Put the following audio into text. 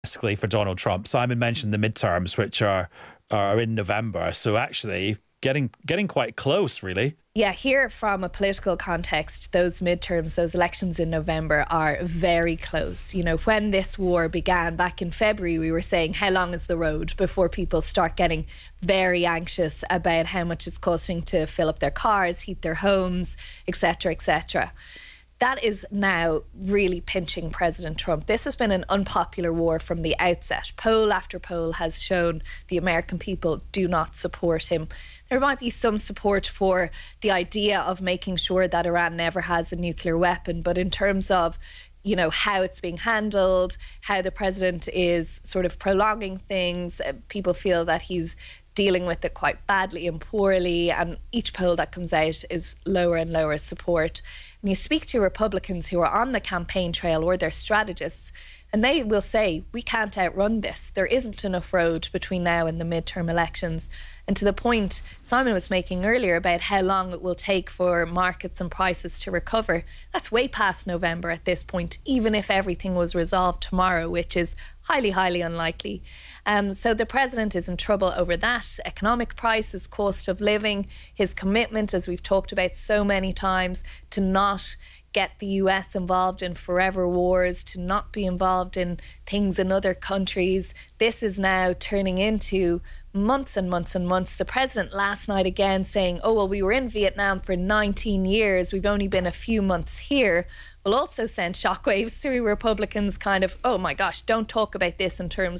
Basically, for Donald Trump, Simon mentioned the midterms, which are in November. So actually, getting quite close, really. Yeah, here from a political context, those midterms, those elections in November are very close. You know, when this war began back in February, we were saying, how long is the road before people start getting very anxious about how much it's costing to fill up their cars, heat their homes, etc., etc. That is now really pinching President Trump. This has been an unpopular war from the outset. Poll after poll has shown the American people do not support him. There might be some support for the idea of making sure that Iran never has a nuclear weapon, but in terms of, you know, how it's being handled, how the president is sort of prolonging things, people feel that he's dealing with it quite badly and poorly, and each poll that comes out is lower and lower support. And you speak to Republicans who are on the campaign trail or their strategists, and they will say, we can't outrun this. There isn't enough road between now and the midterm elections. And to the point Simon was making earlier about how long it will take for markets and prices to recover, that's way past November at this point, even if everything was resolved tomorrow, which is highly, highly unlikely. So the president is in trouble over that. Economic prices, cost of living, his commitment, as we've talked about so many times, to not get the US involved in forever wars, to not be involved in things in other countries. This is now turning into months and months and months. The president last night again saying, oh, well, we were in Vietnam for 19 years. We've only been a few months here. Will also send shockwaves through Republicans kind of, oh my gosh, don't talk about this in terms